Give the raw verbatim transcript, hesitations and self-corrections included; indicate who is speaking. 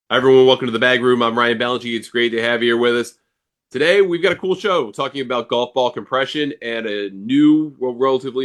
Speaker 1: Hi, everyone. Welcome to the Bag Room. I'm Ryan Ballantyne. It's great to have you here with us. Today, we've got a cool show talking about golf ball compression and a new, well, relatively